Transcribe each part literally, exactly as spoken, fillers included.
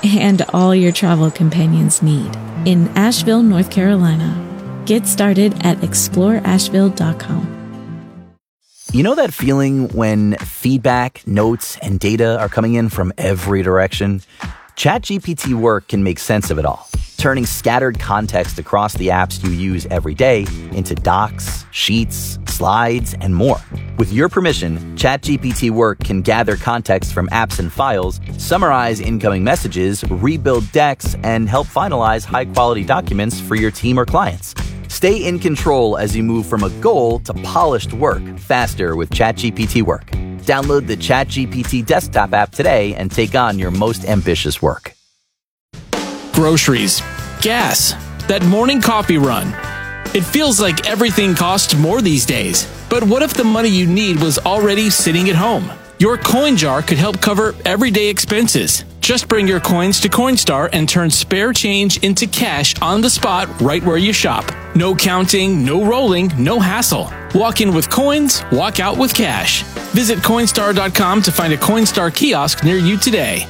and all your travel companions need in Asheville, North Carolina. Get started at explore asheville dot com. You know that feeling when feedback, notes, and data are coming in from every direction? ChatGPT Work can make sense of it all, turning scattered context across the apps you use every day into docs, sheets, slides, and more. With your permission, ChatGPT Work can gather context from apps and files, summarize incoming messages, rebuild decks, and help finalize high-quality documents for your team or clients. Stay in control as you move from a goal to polished work faster with ChatGPT Work. Download the ChatGPT desktop app today and take on your most ambitious work. Groceries, gas, that morning coffee run. It feels like everything costs more these days. But what if the money you need was already sitting at home? Your coin jar could help cover everyday expenses. Just bring your coins to Coinstar and turn spare change into cash on the spot right where you shop. No counting, no rolling, no hassle. Walk in with coins, walk out with cash. Visit Coinstar dot com to find a Coinstar kiosk near you today.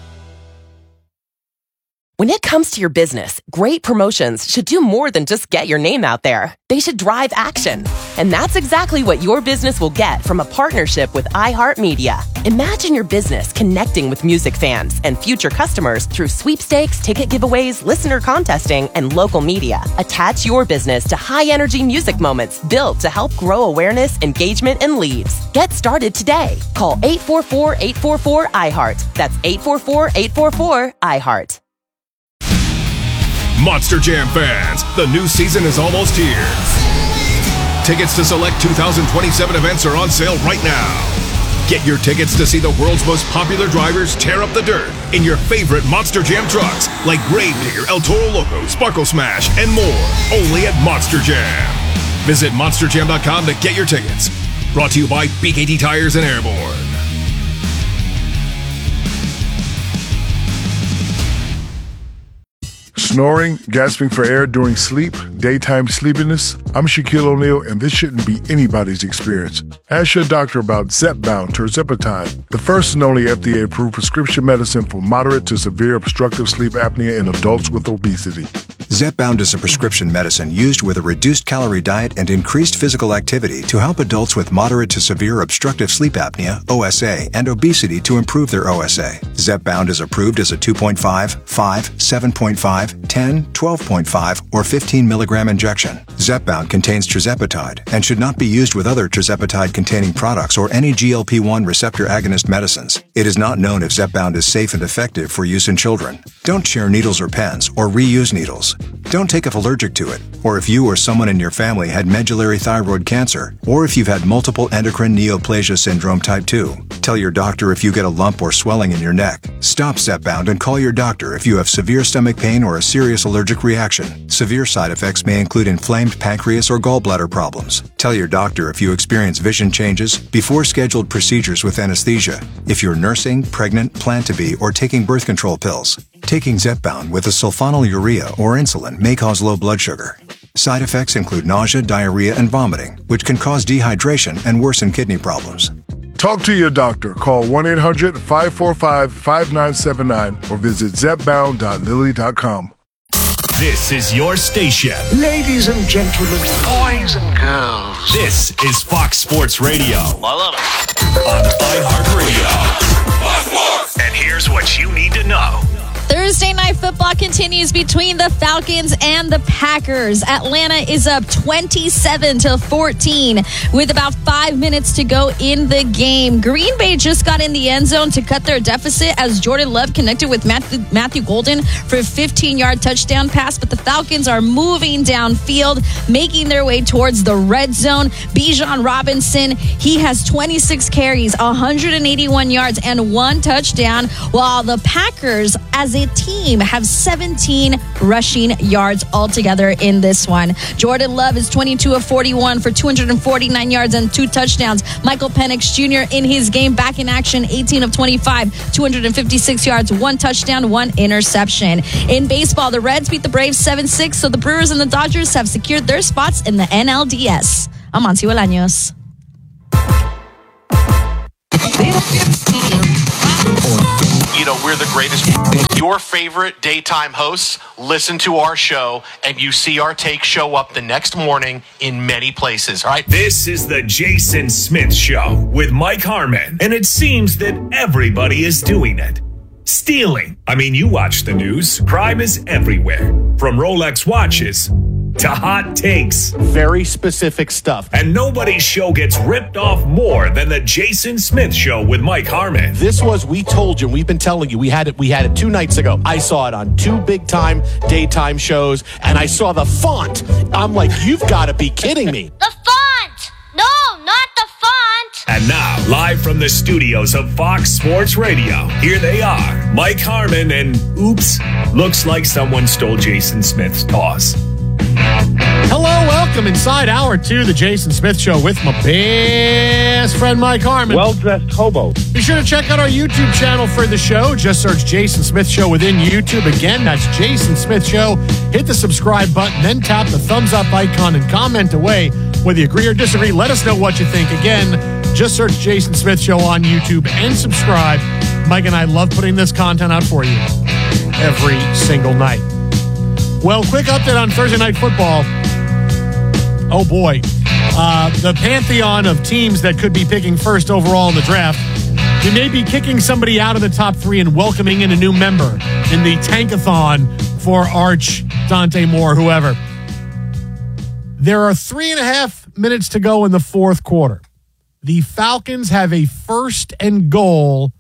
When it comes to your business, great promotions should do more than just get your name out there. They should drive action. And that's exactly what your business will get from a partnership with iHeartMedia. Imagine your business connecting with music fans and future customers through sweepstakes, ticket giveaways, listener contesting, and local media. Attach your business to high-energy music moments built to help grow awareness, engagement, and leads. Get started today. Call eight four four, eight four four, I heart. That's eight four four, eight four four, I heart. Monster Jam fans, the new season is almost here. Tickets to select two thousand twenty-seven events are on sale right now. Get your tickets to see the world's most popular drivers tear up the dirt in your favorite Monster Jam trucks like Gravedigger, El Toro Loco, Sparkle Smash, and more. Only at Monster Jam. Visit monster jam dot com to get your tickets. Brought to you by B K T Tires and Airborne. Snoring, gasping for air during sleep, daytime sleepiness? I'm Shaquille O'Neal, and this shouldn't be anybody's experience. Ask your doctor about Zepbound tirzepatide, the first and only F D A-approved prescription medicine for moderate to severe obstructive sleep apnea in adults with obesity. Zepbound is a prescription medicine used with a reduced calorie diet and increased physical activity to help adults with moderate to severe obstructive sleep apnea, O S A, and obesity to improve their O S A. Zepbound is approved as a two point five, five, seven point five, ten, twelve point five, or fifteen milligram injection. Zepbound contains tirzepatide and should not be used with other tirzepatide-containing products or any G L P one receptor agonist medicines. It is not known if Zepbound is safe and effective for use in children. Don't share needles or pens or reuse needles. Don't take if allergic to it, or if you or someone in your family had medullary thyroid cancer, or if you've had multiple endocrine neoplasia syndrome type two. Tell your doctor if you get a lump or swelling in your neck. Stop Zepbound and call your doctor if you have severe stomach pain or a serious allergic reaction. Severe side effects may include inflamed pancreas or gallbladder problems. Tell your doctor if you experience vision changes before scheduled procedures with anesthesia, if you're nursing, pregnant, plan to be, or taking birth control pills. Taking Zepbound with a sulfonylurea or insulin may cause low blood sugar. Side effects include nausea, diarrhea, and vomiting, which can cause dehydration and worsen kidney problems. Talk to your doctor. Call one eight hundred, five four five, five nine seven nine or visit zepbound dot lilly dot com. This is your station. Ladies and gentlemen, boys and girls. This is Fox Sports Radio. I love it. On iHeartRadio. Fox Sports. And here's what you need to know. Thursday Night Football continues between the Falcons and the Packers. Atlanta is up twenty-seven to fourteen with about five minutes to go in the game. Green Bay just got in the end zone to cut their deficit as Jordan Love connected with Matthew, Matthew Golden for a fifteen-yard touchdown pass, but the Falcons are moving downfield, making their way towards the red zone. Bijan Robinson, he has twenty-six carries, one hundred eighty-one yards, and one touchdown, while the Packers, as a team, have seventeen rushing yards altogether in this one. Jordan Love is twenty-two of forty-one for two hundred forty-nine yards and two touchdowns. Michael Penix Junior in his game back in action, eighteen of twenty-five, two hundred fifty-six yards, one touchdown, one interception. In baseball, the Reds beat the Braves seven six, so the Brewers and the Dodgers have secured their spots in the N L D S. I'm Monty Bolaños. you know, we're the greatest. Your favorite daytime hosts listen to our show, and you see our take show up the next morning in many places, all right? This is the Jason Smith Show with Mike Harmon, and it seems that everybody is doing it. Stealing. I mean, you watch the news. Crime is everywhere. From Rolex watches to hot takes. Very specific stuff. And nobody's show gets ripped off more than the Jason Smith Show with Mike Harmon. This was, we told you, we've been telling you, we had it we had it two nights ago. I saw it on two big-time daytime shows, and I saw the font. I'm like, you've got to be kidding me. The font! No, not the font! And now, live from the studios of Fox Sports Radio, here they are, Mike Harmon and, oops, looks like someone stole Jason Smith's toss. Hello, welcome inside hour two, the Jason Smith Show with my best friend Mike Harmon. Well-dressed hobo. Be sure to check out our YouTube channel for the show. Just search Jason Smith Show within YouTube. Again, that's Jason Smith Show. Hit the subscribe button, then tap the thumbs up icon and comment away. Whether you agree or disagree, let us know what you think. Again, just search Jason Smith Show on YouTube and subscribe. Mike and I love putting this content out for you every single night. Well, quick update on Thursday Night Football. Oh, boy. Uh, the pantheon of teams that could be picking first overall in the draft. You may be kicking somebody out of the top three and welcoming in a new member in the tankathon for Arch, Dante Moore, whoever. There are three and a half minutes to go in the fourth quarter. The Falcons have a first and goal.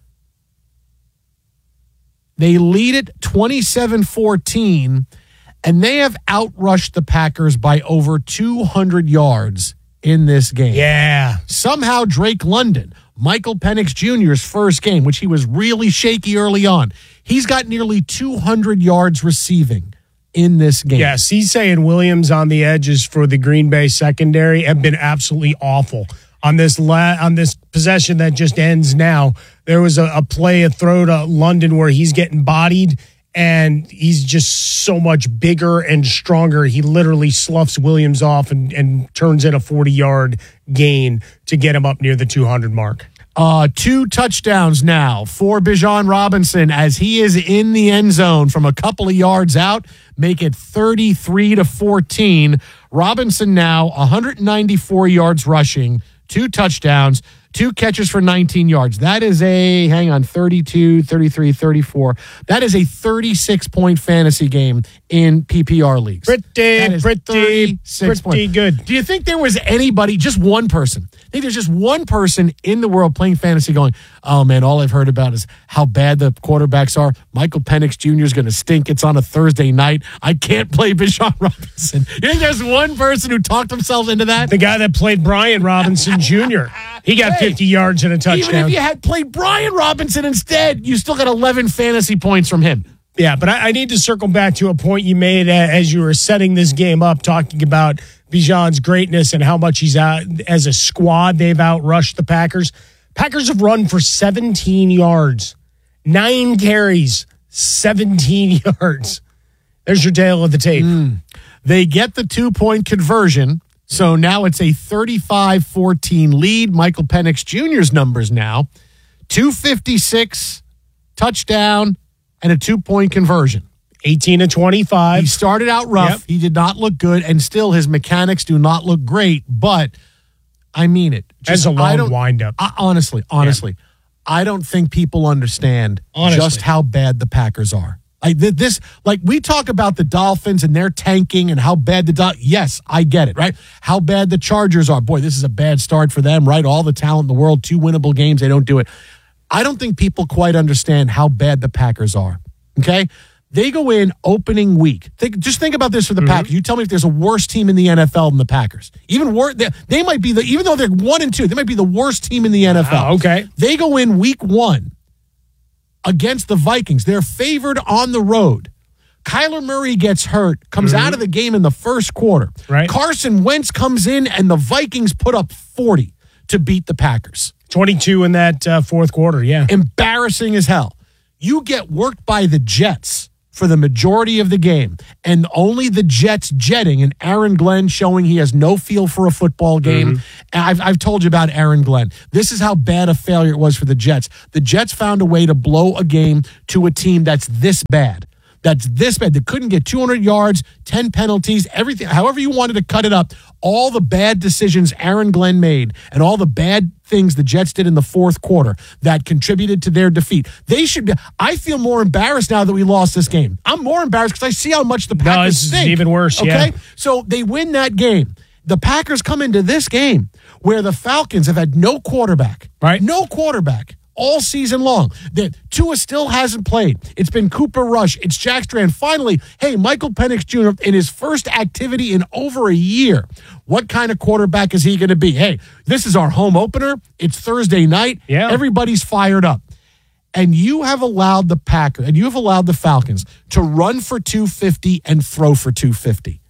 They lead it twenty-seven fourteen. And they have outrushed the Packers by over two hundred yards in this game. Yeah. Somehow Drake London, Michael Penix Junior's first game, which he was really shaky early on, he's got nearly two hundred yards receiving in this game. Yes, he's saying Williams on the edges for the Green Bay secondary have been absolutely awful. On this la- on this possession that just ends now, there was a, a play, a throw to London where he's getting bodied, and he's just so much bigger and stronger. He literally sloughs Williams off and, and turns in a forty-yard gain to get him up near the two hundred mark. Uh, two touchdowns now for Bijan Robinson as he is in the end zone from a couple of yards out, make it thirty-three to fourteen. Robinson now one hundred ninety-four yards rushing, two touchdowns, two catches for nineteen yards. That is a, hang on, thirty-two, thirty-three, thirty-four. That is a thirty-six point fantasy game in P P R leagues. Pretty, pretty, pretty points. Good. Do you think there was anybody, just one person, I think there's just one person in the world playing fantasy going, oh man, all I've heard about is how bad the quarterbacks are. Michael Penix Junior is going to stink. It's on a Thursday night. I can't play Bijan Robinson. You think there's one person who talked themselves into that? The guy that played Brian Robinson Junior He got hey, fifty yards and a touchdown. Even if you had played Brian Robinson instead, you still got eleven fantasy points from him. Yeah, but I, I need to circle back to a point you made uh, as you were setting this game up, talking about Bijan's greatness and how much he's out as a squad. They've outrushed the Packers. Packers have run for seventeen yards, nine carries, seventeen yards. There's your tale of the tape. Mm. They get the two-point conversion. So now it's a thirty-five fourteen lead. Michael Penix Junior's numbers now, two fifty-six, touchdown, and a two-point conversion. eighteen to twenty-five. He started out rough. Yep. He did not look good, and still his mechanics do not look great, but I mean it. Just, That's a long windup. I, honestly, honestly, yeah. I don't think people understand honestly. just how bad the Packers are. I, this, like, we talk about the Dolphins and their tanking and how bad the Dol- yes, I get it, right? How bad the Chargers are. Boy, this is a bad start for them, right? All the talent in the world, two winnable games, they don't do it. I don't think people quite understand how bad the Packers are, okay? They go in opening week. Think, just think about this for the mm-hmm. Packers. You tell me if there's a worse team in the N F L than the Packers. Even worse, they, they might be the, even though they're one and two, they might be the worst team in the N F L. Oh, okay. They go in week one against the Vikings. They're favored on the road. Kyler Murray gets hurt, comes mm-hmm. out of the game in the first quarter. Right. Carson Wentz comes in, and the Vikings put up forty to beat the Packers. twenty-two in that uh, fourth quarter, yeah. Embarrassing as hell. You get worked by the Jets for the majority of the game, and only the Jets jetting and Aaron Glenn showing he has no feel for a football game. Mm-hmm. I've, I've told you about Aaron Glenn. This is how bad a failure it was for the Jets. The Jets found a way to blow a game to a team that's this bad. That's this bad. They couldn't get two hundred yards, ten penalties, everything. However you wanted to cut it up, all the bad decisions Aaron Glenn made and all the bad things the Jets did in the fourth quarter that contributed to their defeat. They should be. I feel more embarrassed now that we lost this game. I'm more embarrassed because I see how much the Packers no, it's stink. Even worse, okay? Yeah. So they win that game. The Packers come into this game where the Falcons have had no quarterback. Right. No quarterback. All season long. The Tua still hasn't played. It's been Cooper Rush. It's Jack Strand. Finally, hey, Michael Penix Junior in his first activity in over a year. What kind of quarterback is he going to be? Hey, this is our home opener. It's Thursday night. Yeah. Everybody's fired up. And you have allowed the Packers, and you have allowed the Falcons to run for two fifty and throw for two fifty.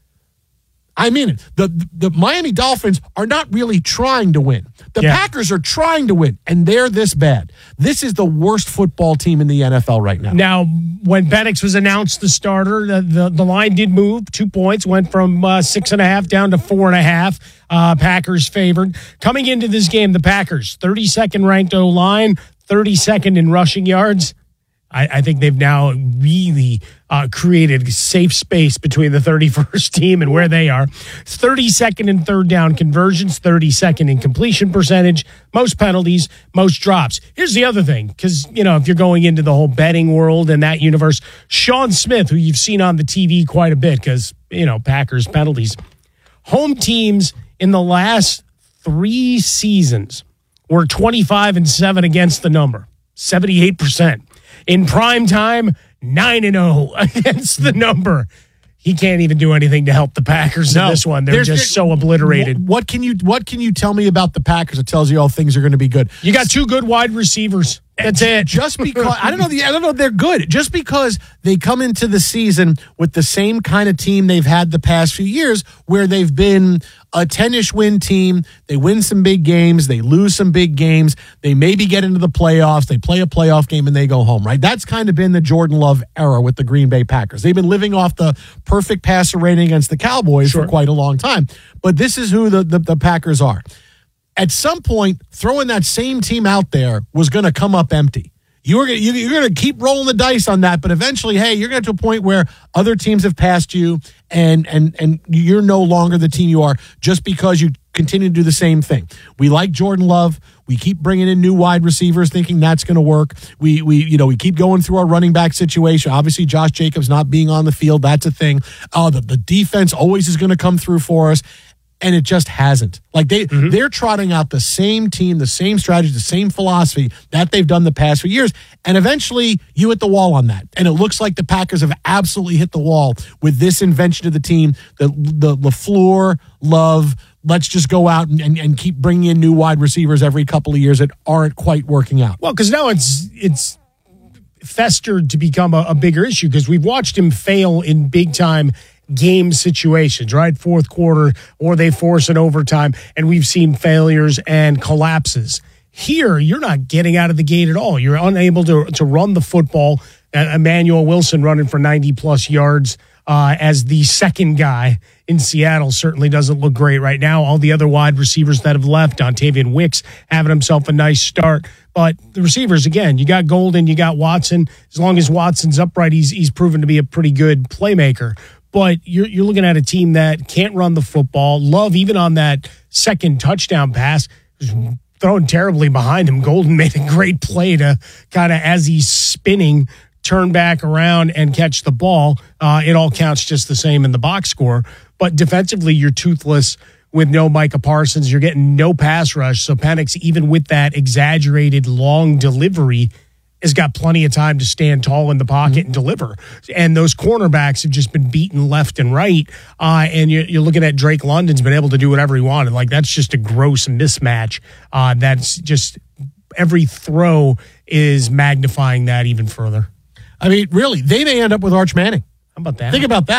I mean it. The, the Miami Dolphins are not really trying to win. The yeah. Packers are trying to win, and they're this bad. This is the worst football team in the N F L right now. Now, when Penix was announced the starter, the, the, the line did move. Two points, went from uh, six and a half down to four and a half. Uh, Packers favored. Coming into this game, the Packers, thirty-second ranked O-line, thirty-second in rushing yards. I, I think they've now really uh, created safe space between the thirty-first team and where they are. thirty-second in third down conversions, thirty-second in completion percentage, most penalties, most drops. Here's the other thing, because, you know, if you're going into the whole betting world and that universe, Sean Smith, who you've seen on the T V quite a bit because, you know, Packers penalties. Home teams in the last three seasons were twenty-five and seven against the number, seventy-eight percent. In prime time, nine and oh against the number. He can't even do anything to help the Packers no, in this one. They're just so obliterated. What can you What can you tell me about the Packers that tells you all things are going to be good? You got two good wide receivers. That's it. Just because I don't know. The, I don't know. They're good. Just because they come into the season with the same kind of team they've had the past few years, where they've been a ten-ish win team. They win some big games. They lose some big games. They maybe get into the playoffs. They play a playoff game and they go home. Right. That's kind of been the Jordan Love era with the Green Bay Packers. They've been living off the perfect passer rating against the Cowboys sure. for quite a long time. But this is who the, the, the Packers are. At some point, throwing that same team out there was going to come up empty. You're, you're going to keep rolling the dice on that, but eventually, hey, you're going to get to a point where other teams have passed you, and and and you're no longer the team you are just because you continue to do the same thing. We like Jordan Love. We keep bringing in new wide receivers, thinking that's going to work. We we you know we keep going through our running back situation. Obviously, Josh Jacobs not being on the field, that's a thing. Oh, the, the defense always is going to come through for us. And it just hasn't. Like they, mm-hmm. they're trotting out the same team, the same strategy, the same philosophy that they've done the past few years. And eventually you hit the wall on that. And it looks like the Packers have absolutely hit the wall with this invention of the team, the, the LaFleur, Love, let's just go out and, and, and keep bringing in new wide receivers every couple of years that aren't quite working out. Well, because now it's, it's festered to become a, a bigger issue because we've watched him fail in big time game situations, right? Fourth quarter, or they force an overtime, and we've seen failures and collapses. Here, you're not getting out of the gate at all. You're unable to, to run the football. Uh, Emmanuel Wilson running for ninety plus yards uh, as the second guy in Seattle certainly doesn't look great right now. All the other wide receivers that have left, Dontavian Wicks having himself a nice start. But the receivers, again, you got Golden, you got Watson. As long as Watson's upright, he's he's proven to be a pretty good playmaker. But you're you're looking at a team that can't run the football. Love, even on that second touchdown pass, was thrown terribly behind him. Golden made a great play to kind of, as he's spinning, turn back around and catch the ball. Uh, it all counts just the same in the box score. But defensively, you're toothless with no Micah Parsons. You're getting no pass rush. So Penix, even with that exaggerated long delivery, has got plenty of time to stand tall in the pocket and deliver. And those cornerbacks have just been beaten left and right. Uh, and you're, you're looking at Drake London's been able to do whatever he wanted. Like, that's just a gross mismatch. Uh, that's just every throw is magnifying that even further. I mean, really, they may end up with Arch Manning. How about that? Think about that now.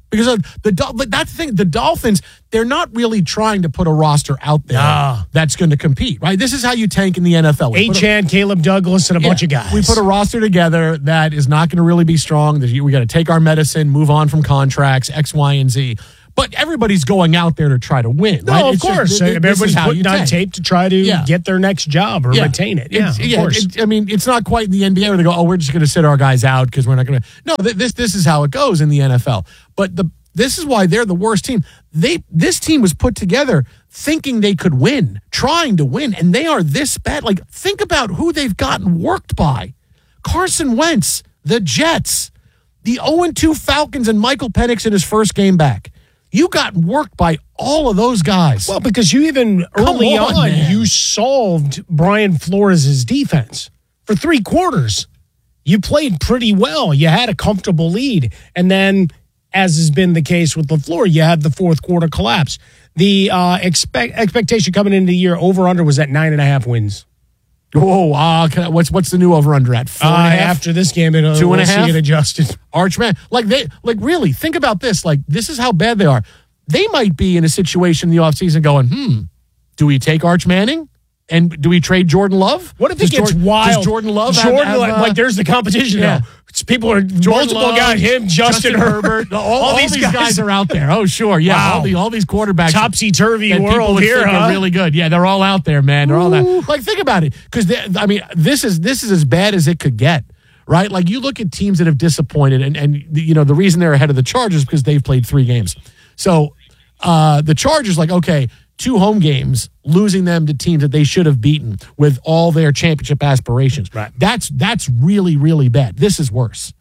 Because of the but that's the thing. The Dolphins, they're not really trying to put a roster out there nah. that's going to compete, right? This is how you tank in the N F L. Achane, Caleb Douglas, and a yeah, bunch of guys. We put a roster together that is not going to really be strong. We got to take our medicine, move on from contracts, X, Y, and Z. But everybody's going out there to try to win. No, right? of It's course. Just, everybody's putting on tape to try to yeah. get their next job or yeah. retain it. Yeah, it's, of yeah course. It, I mean, it's not quite in the N B A where they go, oh, we're just going to sit our guys out because we're not going to. No, th- this this is how it goes in the N F L. But the this is why they're the worst team. They This team was put together thinking they could win, trying to win, and they are this bad. Like, think about who they've gotten worked by. Carson Wentz, the Jets, the oh and two Falcons, and Michael Penix in his first game back. You got worked by all of those guys. Well, because you even early on, on you solved Brian Flores' defense for three quarters. You played pretty well. You had a comfortable lead. And then, as has been the case with LaFleur, you had the fourth quarter collapse. The uh, expect, expectation coming into the year over-under was at nine and a half wins. Oh, uh, can I, what's what's the new over-under at? Four uh, and a half? After this game, it'll, Two and we'll a half? see it adjusted. Archman, like they, like really, think about this. Like, this is how bad they are. They might be in a situation in the offseason going, hmm, do we take Arch Manning? And do we trade Jordan Love? What if does it gets Jordan, wild? Does Jordan Love Jordan, have, have, uh, like, there's the competition yeah. now. It's people are Jordan multiple Love, guys. Him, Justin, Justin Herbert. Herbert. All, all, all these, these guys, guys are out there. Oh, sure. Yeah. Wow. All, the, all these quarterbacks. Topsy-turvy that world here, huh? Are really good. Yeah, they're all out there, man. They're all that. Like, think about it. Because, I mean, this is this is as bad as it could get, right? Like, you look at teams that have disappointed, and, and you know, the reason they're ahead of the Chargers is because they've played three games. So, uh, the Chargers, like, okay, two home games, losing them to teams that they should have beaten with all their championship aspirations. Right. That's that's really, really bad. This is worse.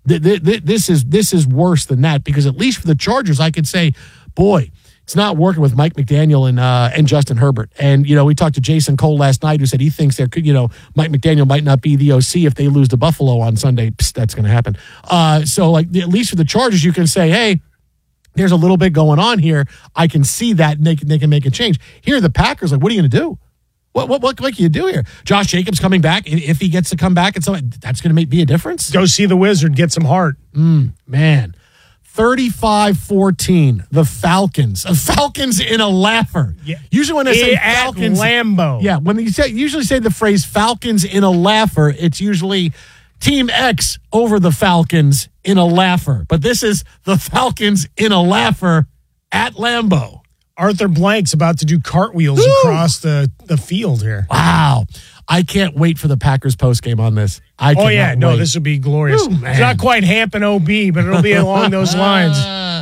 This is this is worse than that, because at least for the Chargers, I could say, boy, it's not working with Mike McDaniel and uh, and Justin Herbert. And, you know, we talked to Jason Cole last night, who said he thinks there could, you know, Mike McDaniel might not be the O C if they lose to Buffalo on Sunday. Psst, that's going to happen. Uh, so, like, at least for the Chargers, you can say, hey, there's a little bit going on here. I can see that, and they can, they can make a change. Here, the Packers, like, what are you going to do? What, what what what can you do here? Josh Jacobs coming back, if he gets to come back, and so that's going to make be a difference. Go see the Wizard, get some heart. Mm, man, thirty-five fourteen, the Falcons. The Falcons in a laugher. Yeah. Usually when they say at Falcons, Lambeau. Yeah, when you say usually say the phrase Falcons in a laugher, it's usually Team X over the Falcons in a laugher. But this is the Falcons in a laugher at Lambeau. Arthur Blank's about to do cartwheels Woo! across the, the field here. Wow. I can't wait for the Packers postgame on this. I oh, yeah. No, wait. this will be glorious. Ooh, it's not quite Hampton O B, but it'll be along those lines.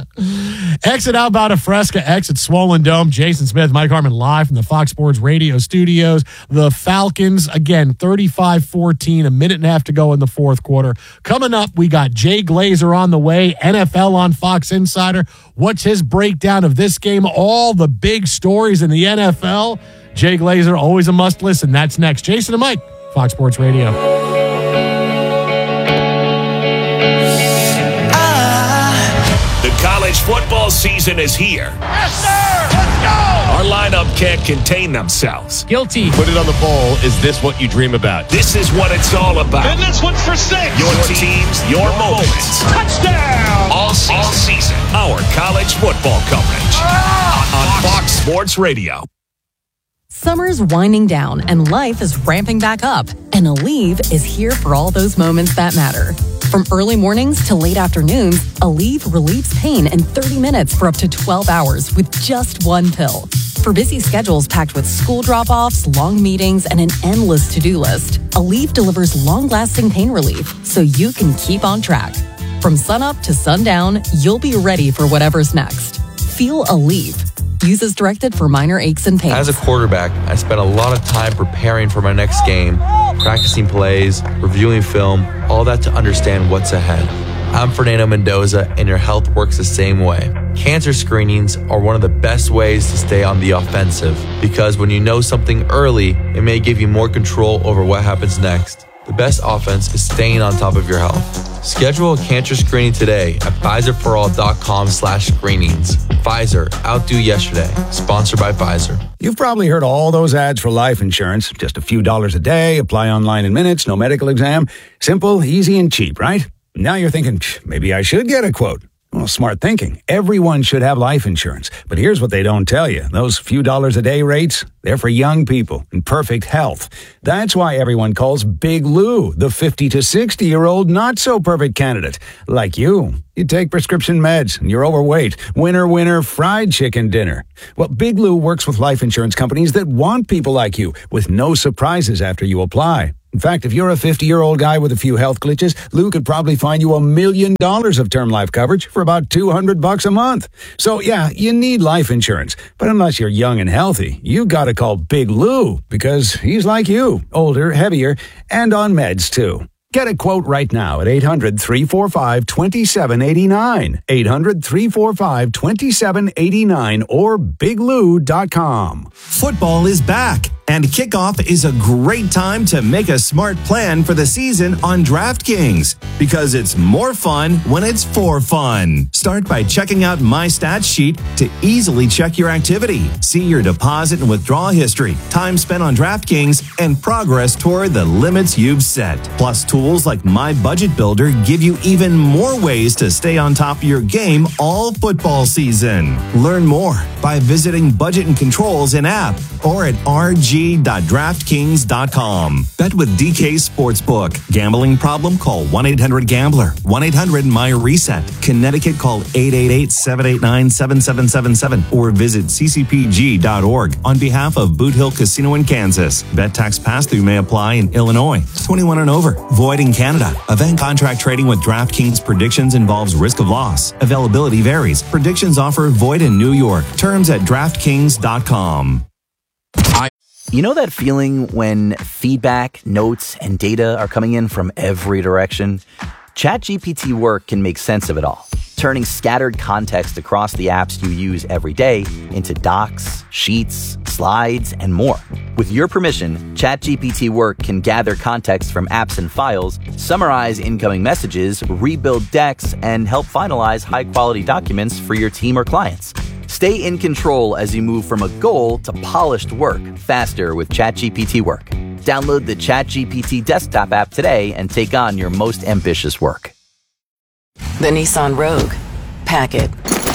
Exit Outbound of Fresca, exit Swollen Dome. Jason Smith, Mike Harmon live from the Fox Sports Radio studios. The Falcons, again, thirty-five fourteen, a minute and a half to go in the fourth quarter. Coming up, we got Jay Glazer on the way, N F L on Fox Insider. What's his breakdown of this game? All the big stories in the N F L. Jay Glazer, always a must listen. That's next. Jason and Mike, Fox Sports Radio. College football season is here. Yes, sir! Let's go! Our lineup can't contain themselves. Guilty. Put it on the bowl. Is this what you dream about? This is what it's all about. And this one's for six. Your teams, your, your moments. Touchdown! All season. all season. Our college football coverage ah, on, on Fox Sports Radio. Summer's winding down and life is ramping back up. And Aleve is here for all those moments that matter. From early mornings to late afternoons, Aleve relieves pain in thirty minutes for up to twelve hours with just one pill. For busy schedules packed with school drop-offs, long meetings, and an endless to-do list, Aleve delivers long-lasting pain relief so you can keep on track. From sunup to sundown, you'll be ready for whatever's next. Feel Aleve. Use as directed for minor aches and pains. As a quarterback, I spent a lot of time preparing for my next game, practicing plays, reviewing film, all that to understand what's ahead. I'm Fernando Mendoza, and your health works the same way. Cancer screenings are one of the best ways to stay on the offensive, because when you know something early, it may give you more control over what happens next. The best offense is staying on top of your health. Schedule a cancer screening today at Pfizerforall.com slash screenings. Pfizer, outdo yesterday. Sponsored by Pfizer. You've probably heard all those ads for life insurance. Just a few dollars a day, apply online in minutes, no medical exam. Simple, easy, and cheap, right? Now you're thinking, maybe I should get a quote. Well, Well, smart thinking. Everyone should have life insurance. But here's what they don't tell you. Those few dollars a day rates, they're for young people in perfect health. That's why everyone calls Big Lou the fifty to sixty-year-old not-so-perfect candidate. Like you. You take prescription meds and you're overweight. Winner, winner, fried chicken dinner. Well, Big Lou works with life insurance companies that want people like you with no surprises after you apply. In fact, if you're a fifty-year-old guy with a few health glitches, Lou could probably find you a million dollars of term life coverage for about two hundred bucks a month. So yeah, you need life insurance. But unless you're young and healthy, you gotta call Big Lou because he's like you, older, heavier, and on meds too. Get a quote right now at eight hundred, three four five, two seven eight nine, eight hundred, three four five, two seven eight nine, or big lou dot com. Football is back, and kickoff is a great time to make a smart plan for the season on DraftKings, because it's more fun when it's for fun. Start by checking out My Stats Sheet to easily check your activity, see your deposit and withdrawal history, time spent on DraftKings, and progress toward the limits you've set. Plus, tools like My Budget Builder give you even more ways to stay on top of your game all football season. Learn more by visiting Budget and Controls in app or at r g dot draftkings dot com. Bet with D K Sportsbook. Gambling problem? Call one eight hundred gambler. one eight hundred M Y reset. Connecticut, call eight eight eight, seven eight nine, seven seven seven seven or visit c c p g dot org on behalf of Boot Hill Casino in Kansas. Bet tax pass-through may apply in Illinois. twenty-one and over. Void in Canada. Event contract trading with DraftKings predictions involves risk of loss. Availability varies. Predictions offer void in New York. Terms at draftkings dot com. You know that feeling when feedback, notes, and data are coming in from every direction? ChatGPT Work can make sense of it all, turning scattered context across the apps you use every day into docs, sheets, slides, and more. With your permission, ChatGPT Work can gather context from apps and files, summarize incoming messages, rebuild decks, and help finalize high-quality documents for your team or clients. Stay in control as you move from a goal to polished work faster with ChatGPT Work. Download the ChatGPT desktop app today and take on your most ambitious work. The Nissan Rogue. Pack it.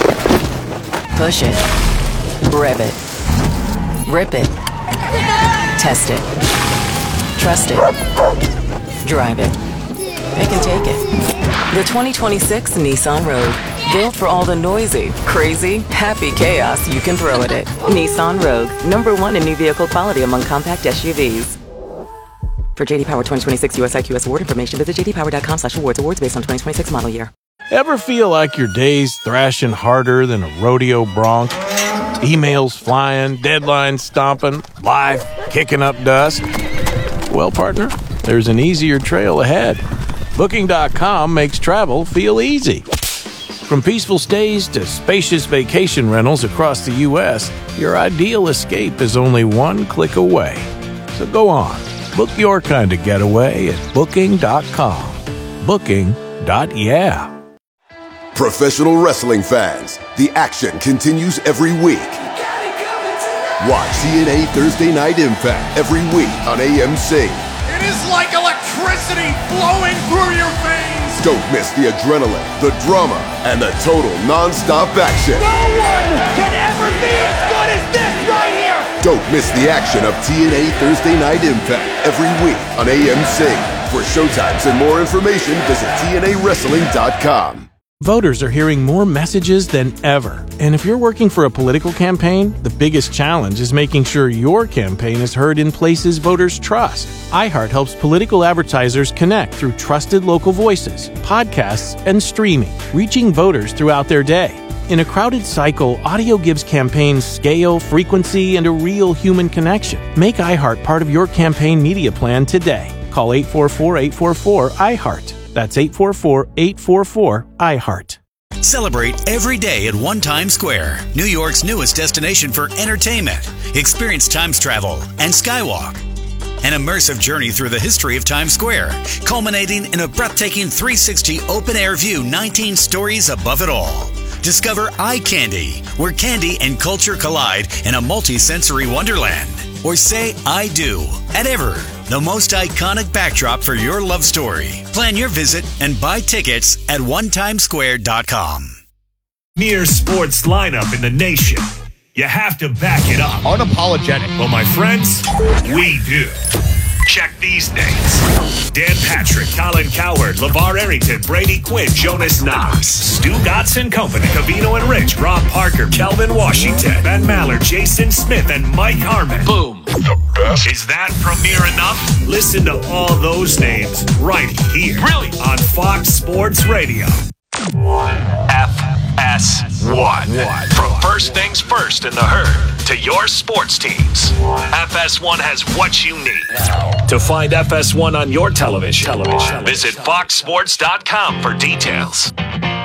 Push it. Rev it. Rip it. Test it. Trust it. Drive it. Pick and take it. The twenty twenty-six Nissan Rogue. Built for all the noisy, crazy, happy chaos you can throw at it. Nissan Rogue. Number one in new vehicle quality among compact S U Vs. For J D Power twenty twenty-six U S I Q S award information, visit j d power dot com slash awards. Awards based on twenty twenty-six model year. Ever feel like your day's thrashing harder than a rodeo bronc? Emails flying, deadlines stomping, life kicking up dust? Well, partner, there's an easier trail ahead. Booking dot com makes travel feel easy. From peaceful stays to spacious vacation rentals across the U S, your ideal escape is only one click away. So go on, book your kind of getaway at booking dot com. Booking. Yeah. Professional wrestling fans, the action continues every week. Watch T N A Thursday Night Impact every week on A M C. It is like electricity flowing through your veins. Don't miss the adrenaline, the drama, and the total non-stop action. No one can ever be as good as this right here. Don't miss the action of T N A Thursday Night Impact every week on A M C. For showtimes and more information, visit T N A wrestling dot com. Voters are hearing more messages than ever. And if you're working for a political campaign, the biggest challenge is making sure your campaign is heard in places voters trust. iHeart helps political advertisers connect through trusted local voices, podcasts, and streaming, reaching voters throughout their day. In a crowded cycle, audio gives campaigns scale, frequency, and a real human connection. Make iHeart part of your campaign media plan today. Call eight four four, eight four four, iHeart. That's eight four four, eight four four, iHeart. Celebrate every day at One Times Square, New York's newest destination for entertainment. Experience Times Travel and Skywalk. An immersive journey through the history of Times Square, culminating in a breathtaking three sixty open-air view, nineteen stories above it all. Discover Eye Candy, where candy and culture collide in a multi-sensory wonderland. Or say I do at Ever, the most iconic backdrop for your love story. Plan your visit and buy tickets at one times square dot com. Mere sports lineup in the nation. You have to back it up. Unapologetic. Well, my friends, we do. Check these names. Dan Patrick, Colin Cowherd, LeVar Arrington, Brady Quinn, Jonas Knox, Stu Gotts and Company, Cavino and Rich, Rob Parker, Kelvin Washington, Ben Maller, Jason Smith, and Mike Harmon. Boom. The best. Is that premiere enough? Listen to all those names right here. Really? On Fox Sports Radio. F S one. From first things first in the herd to your sports teams, F S one has what you need. To find F S one on your television, television. Visit fox sports dot com for details.